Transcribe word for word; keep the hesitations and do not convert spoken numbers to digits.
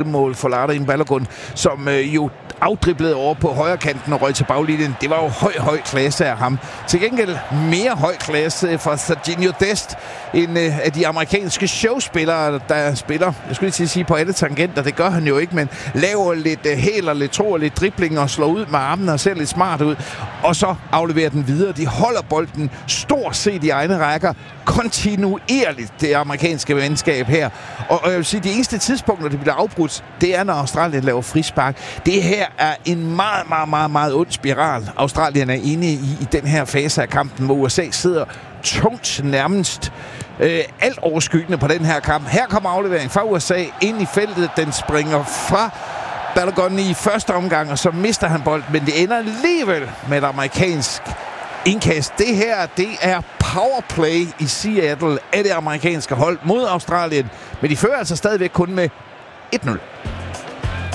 mål for Lardain Balogun, som øh, jo afdriblede over på højre kanten og røg til baglinjen. Det var jo høj, høj klasse af ham. Til gengæld mere høj klasse fra Sergiño Dest, en øh, af de amerikanske showspillere, der spiller, jeg skulle lige sige på alle tangenter, det gør han jo ikke, men laver lidt øh, hæl og lidt tro og lidt dribling og slår ud med armene og ser lidt smart ud, og så afleverer den videre. De holder bolden stort set i egne rækker, kontinuerligt, det amerikanske venskab her. Og, og jeg vil sige, de eneste tidspunkter, det bliver afbrudt, det er, når Australien laver frispark. Det her er en meget, meget, meget, meget ond spiral. Australien er inde i, i den her fase af kampen, hvor U S A sidder tungt nærmest øh, alt overskyggende på den her kamp. Her kommer aflevering fra U S A ind i feltet. Den springer fra Balogun i første omgang, og så mister han bolden, men det ender alligevel med et amerikansk indkast. Det her, det er powerplay i Seattle af det amerikanske hold mod Australien, men de fører altså stadigvæk kun med et nul.